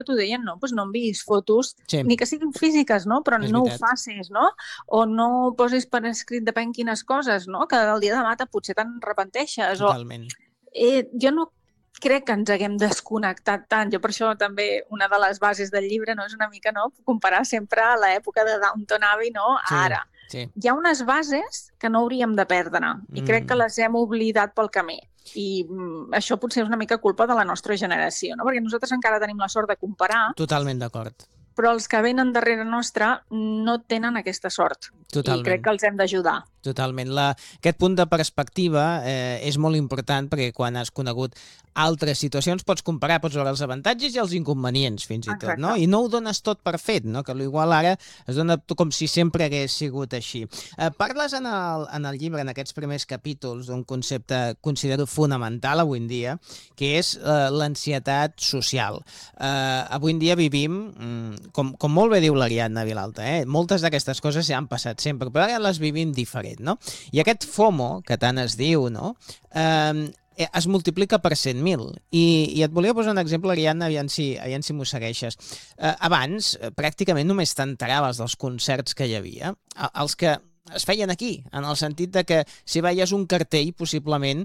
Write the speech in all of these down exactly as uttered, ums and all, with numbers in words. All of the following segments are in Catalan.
t'ho deien, no? Pues no enviïs fotos, Sí. ni que siguin físiques, no? Però És no veritat. ho facis, no? O no posis per escrit depèn quines coses, no? Que el dia de demà potser te'n repenteixes. Totalment. O, eh, jo no crec que ens haguem desconnectat tant. Jo per això també una de les bases del llibre no és una mica no comparar sempre l'època de Downton Abbey no a Sí, ara. sí. Hi ha unes bases que no hauríem de perdre i crec que Mm. les hem oblidat pel camí. I mm, això potser és una mica culpa de la nostra generació, no? Perquè nosaltres encara tenim la sort de comparar, Totalment d'acord. però els que venen darrere nostra no tenen aquesta sort. Totalment. I crec que els hem d'ajudar. Totalment. La, aquest punt de perspectiva eh, és molt important perquè quan has conegut altres situacions pots comparar, pots veure els avantatges i els inconvenients fins i tot, no? Exacte. I no ho dones tot per fet, no? Que igual ara es dona com si sempre hagués sigut així. Eh, parles en el, en el llibre, en aquests primers capítols, d'un concepte considero fonamental avui en dia, que és eh, l'ansietat social. Eh, avui en dia vivim, mm, com, com molt bé diu l'Ariadna Vilalta, eh? Moltes d'aquestes coses ja han passat sempre, però ara les vivim diferent, no? I aquest FOMO, que tant es diu, no? Eh, es multiplica per cent mil. I, i et volia posar un exemple, Ariadna, aviam si, aviam si m'ho segueixes. Eh, abans, pràcticament només t'enteraves dels concerts que hi havia, els que es feien aquí, en el sentit de que si veies un cartell, possiblement,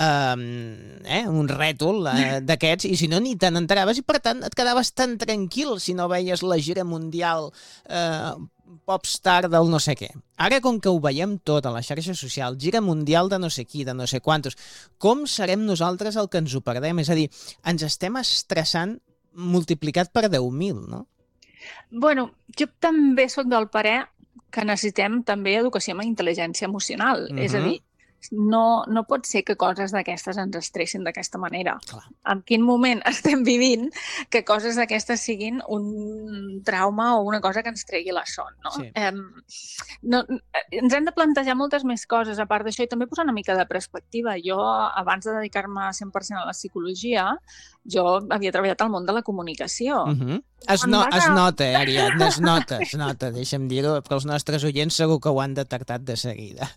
eh, eh, un rètol eh, d'aquests, i si no, ni te n'enteraves, i per tant et quedaves tan tranquil si no veies la gira mundial eh, popstar del no sé què. Ara, com que ho veiem tot a la xarxa social, gira mundial de no sé qui, de no sé quantos, com serem nosaltres el que ens ho perdem? És a dir, ens estem estressant multiplicat per deu mil, no? Bueno, jo també soc del parer que necessitem també educació en intel·ligència emocional. Uh-huh. És a dir, no, no pot ser que coses d'aquestes ens estressin d'aquesta manera. Clar. En quin moment estem vivint que coses d'aquestes siguin un trauma o una cosa que ens tregui la son, no? Sí. Eh, no ens hem de plantejar moltes més coses a part d'això i també posar una mica de perspectiva. Jo, abans de dedicar-me cent per cent a la psicologia, jo havia treballat al món de la comunicació. Uh-huh. Es, no, es nota, eh, Ariadna, es nota, es nota, deixa'm dir-ho, però els nostres oients segur que ho han detectat de seguida.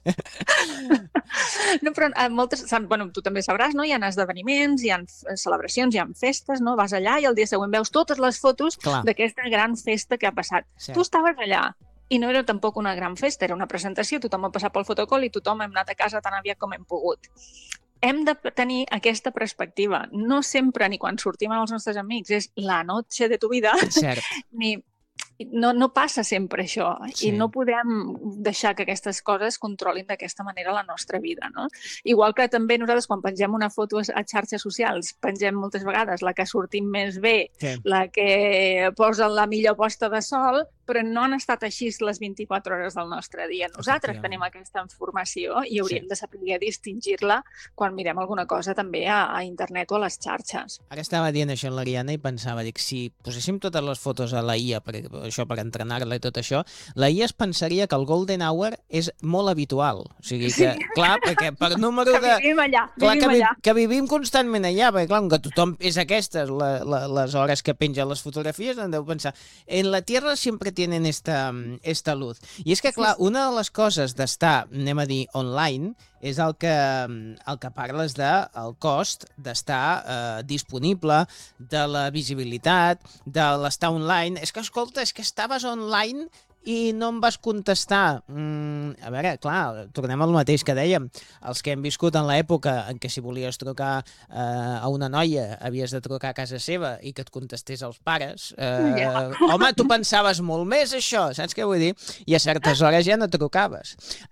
No, però moltes, bueno, tu també sabràs, no? Hi ha esdeveniments, hi ha celebracions, hi ha festes, no? Vas allà i el dia següent veus totes les fotos d'aquesta gran festa que ha passat. Sí. Tu estaves allà i no era tampoc una gran festa, era una presentació, tothom ha passat pel fotocol i tothom hem anat a casa tan aviat com hem pogut. Hem de tenir aquesta perspectiva. No sempre, ni quan sortim amb els nostres amics, és la noche de tu vida, Cert. ni... No, no passa sempre això, sí. I no podem deixar que aquestes coses controlin d'aquesta manera la nostra vida, no? Igual que també nosaltres quan pengem una foto a xarxes socials, pengem moltes vegades la que sortim més bé, sí. La que posa la millor posta de sol, però no han estat així les vint-i-quatre hores del nostre dia. Nosaltres tenim aquesta informació i hauríem sí. de saber distingir-la quan mirem alguna cosa també a, a internet o a les xarxes. Ara estava dient això en l'Ariadna i pensava, dic, si poséssim totes les fotos a la I A, per, això per entrenar-la i tot això, la I A es pensaria que el golden hour és molt habitual. O sigui que, sí. clar, perquè per número de... Que vivim allà, clar, vivim que, vi... allà. que vivim constantment allà, perquè clar, que tothom és aquestes, la, la, les hores que penja les fotografies, en deu pensar, en la Tierra sempre tienen esta, esta luz. I és que, clar, una de les coses d'estar, anem a dir, online, és el que, el que parles del cost d'estar eh, disponible, de la visibilitat, de l'estar online. És que, escolta, és que estaves online i no em vas contestar. Mm, a veure, clar, tornem al mateix que dèiem. Els que hem viscut en l'època en què si volies trucar eh, a una noia havies de trucar a casa seva i que et contestés els pares. Eh, yeah. Home, tu pensaves molt més això, saps què vull dir? I a certes hores ja no trucaves.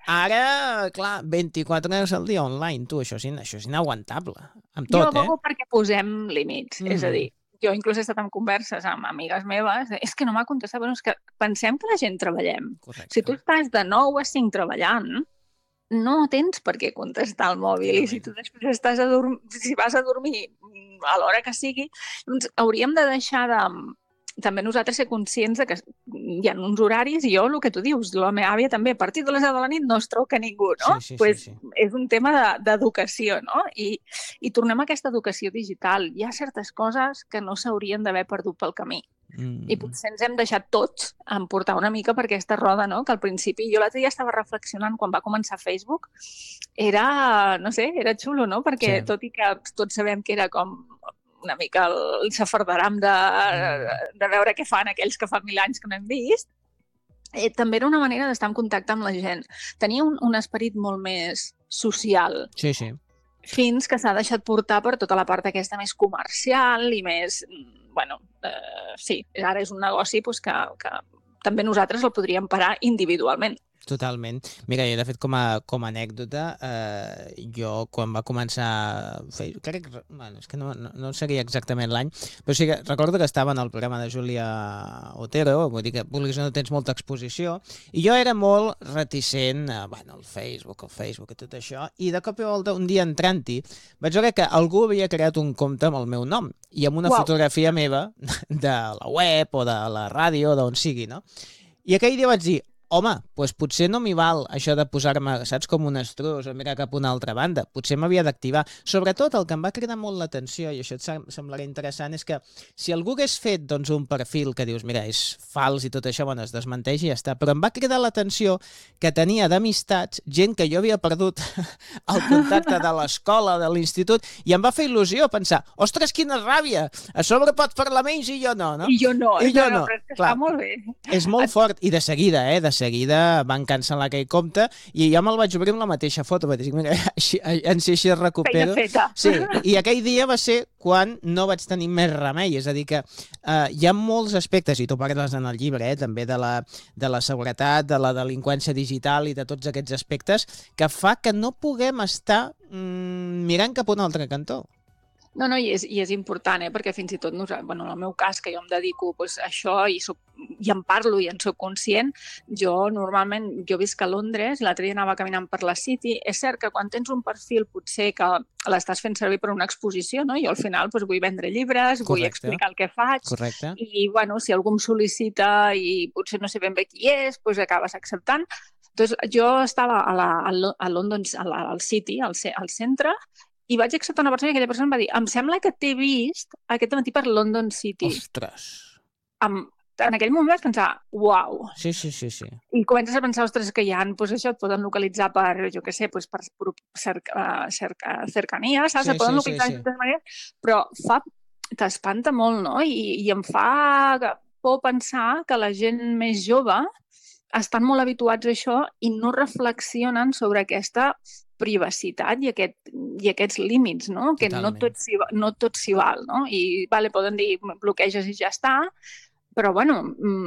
Ara, clar, vint-i-quatre hores al dia online, tu, això és, això és inaguantable. Amb tot, jo abogo eh? perquè posem límits, mm. és a dir, jo inclús he estat en converses amb amigues meves, és que no m'ha contestat, però és que pensem que la gent treballem. Correcte. Si tu estàs de nou a cinc treballant, no tens per què contestar al mòbil, i si tu després estàs a dormir, si vas a dormir a l'hora que sigui, doncs hauríem de deixar de... també nosaltres ser conscients de que hi ha uns horaris, i jo, el que tu dius, la meva àvia també, a partir de les deu de la nit no es truca ningú, no? Sí, sí, pues sí, sí. És un tema d'educació, no? I, I tornem a aquesta educació digital. Hi ha certes coses que no s'haurien d'haver perdut pel camí. Mm. I potser ens hem deixat tots emportar una mica per aquesta roda, no? Que al principi, jo l'altre dia estava reflexionant quan va començar Facebook, era, no sé, era xulo, no? Perquè sí. Tot i que tots sabem que era com una mica el safardaram de, de veure què fan aquells que fa mil anys que no hem vist. Eh, també era una manera d'estar en contacte amb la gent. Tenia un, un esperit molt més social. Sí, sí. Fins que s'ha deixat portar per tota la part aquesta més comercial i més... Bueno, eh, sí, ara és un negoci pues, que, que també nosaltres el podríem parar individualment. Totalment. Mira, jo de fet com a, com a anècdota, eh, jo quan va començar Facebook, crec que, bueno, és que no, no, no seria exactament l'any, però sí que recordo que estava en el programa de Júlia Otero, vull dir que vulguis o no tens molta exposició, i jo era molt reticent a, bueno, el Facebook, el Facebook i tot això, i de cop i volta un dia entrant-hi vaig veure que algú havia creat un compte amb el meu nom i amb una wow. fotografia meva de la web o de la ràdio, d'on sigui, no? I aquell dia vaig dir, home, doncs potser no m'hi val això de posar-me, saps, com un estrus o mirar cap a una altra banda. Potser m'havia d'activar. Sobretot el que em va cridar molt l'atenció, i això et semblarà interessant, és que si algú hagués fet doncs, un perfil que dius, mira, és fals i tot això, bueno, es desmenteix i ja està, però em va cridar l'atenció que tenia d'amistats gent que jo havia perdut el contacte de l'escola, de l'institut, i em va fer il·lusió pensar, ostres, quina ràbia! A sobre pot parlar menys i jo no, no? I jo no, I jo no. Però és que està molt bé. És molt fort, i de seguida, eh, de seguida van cancel·lar aquell compte i ja me'l vaig obrir amb la mateixa foto, vaig dir, mira, així, en si així es recupero. Feina feta. Sí, i aquell dia va ser quan no vaig tenir més remei, és a dir que eh, hi ha molts aspectes, i tu parles en el llibre, eh, també de la, de la seguretat, de la delinqüència digital i de tots aquests aspectes, que fa que no puguem estar mm, mirant cap a un altre cantó. No, no, i és, i és important, eh? Perquè fins i tot, bueno, en el meu cas, que jo em dedico pues, a això i, soc, i en parlo i en soc conscient, jo normalment, jo visc a Londres, l'altre dia anava caminant per la City, és cert que quan tens un perfil potser que l'estàs fent servir per una exposició, no? Jo al final pues, vull vendre llibres, Correcte. Vull explicar el que faig, Correcte. I bueno, si algú em sol·licita i potser no sé ben bé qui és, pues, acabes acceptant. Doncs jo estava a, la, a London, a la, al City, al, al centre, i vaig acceptar una persona i aquella persona em va dir, em sembla que t'he vist aquest matí per London City. Ostres! Am, en aquell moment vaig pensar, uau! Sí, sí, sí, sí. I comences a pensar, ostres, que hi ha, doncs això, et poden localitzar per, jo què sé, doncs per, per cerca, cerca, cercania, saps? Sí, et poden sí, localitzar sí, sí. de totes maneres, però fa, t'espanta molt, no? I, I em fa por pensar que la gent més jove estan molt habituats a això i no reflexionen sobre aquesta privacitat i, aquest, i aquests límits, no? Que Totalment. no tot s'hi no tot s'hi val, no? I vale, poden dir bloqueges i ja està, però bueno,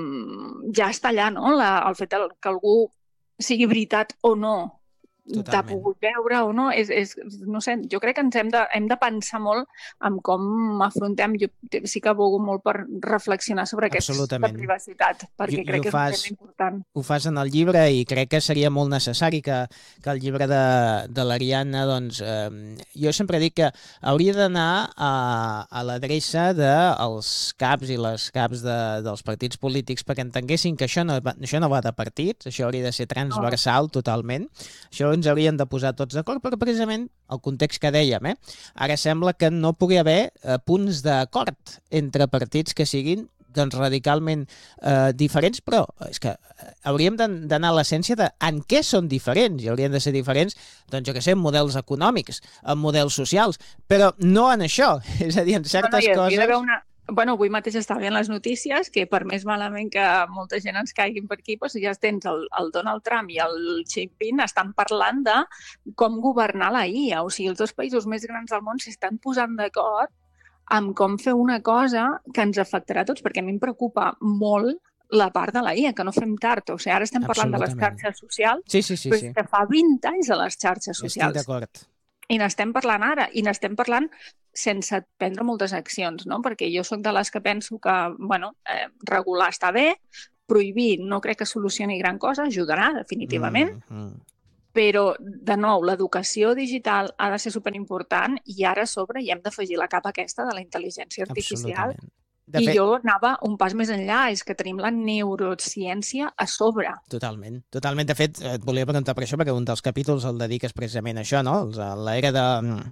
ja està allà, no? La, el fet que algú sigui veritat o no, t'ha pogut veure o no, és, és, no sé, jo crec que ens hem de, hem de pensar molt en com afrontem, jo sí que abogo molt per reflexionar sobre aquesta privacitat, perquè jo, crec jo que fas, és un tema important. Ho fas en el llibre i crec que seria molt necessari que, que el llibre de, de l'Ariadna, doncs, eh, jo sempre dic que hauria d'anar a, a l'adreça dels caps i les caps de, dels partits polítics perquè entenguessin que això no, això no va de partits, això hauria de ser transversal no. totalment, això ens haurien de posar tots d'acord, però precisament el context que dèiem, eh? Ara sembla que no pugui haver eh, punts d'acord entre partits que siguin doncs, radicalment eh, diferents, però és que hauríem d'anar a l'essència de en què són diferents, i haurien de ser diferents, doncs jo què sé, en models econòmics, en models socials, però no en això, és a dir, en certes no, no, coses... Hi ha d'haver una... Bueno, avui mateix estava veient les notícies que per més malament que molta gent ens caiguin per aquí, doncs ja tens el, el Donald Trump i el Xi Jinping estan parlant de com governar la I A. O sigui, els dos països més grans del món s'estan posant d'acord amb com fer una cosa que ens afectarà a tots, perquè a mi em preocupa molt la part de la I A, que no fem tard. O sigui, ara estem parlant de les xarxes socials, sí, sí, sí, però sí. és que fa vint anys de les xarxes socials. Estic d'acord. I n'estem parlant ara, i n'estem parlant sense prendre moltes accions, no? Perquè jo soc de les que penso que, bueno, eh, regular està bé, prohibir no crec que solucioni gran cosa, ajudarà definitivament, mm, mm. però, de nou, l'educació digital ha de ser superimportant i ara a sobre hi hem d'afegir la capa aquesta de la intel·ligència artificial. I fet... jo anava un pas més enllà, és que tenim la neurociència a sobre. Totalment, totalment. De fet, et volia preguntar per això, perquè un dels capítols el dediques precisament a això, no? L'era de...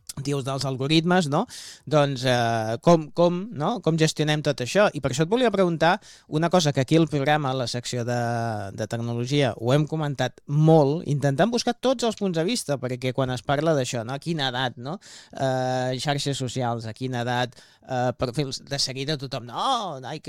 dius dels algoritmes, no? Doncs eh, com, com, no? com gestionem tot això? I per això et volia preguntar una cosa que aquí al programa, a la secció de, de tecnologia, ho hem comentat molt, intentant buscar tots els punts de vista, perquè quan es parla d'això, no? A quina edat, no? Eh, xarxes socials, a quina edat, eh, perfils de seguida tothom, no, hay que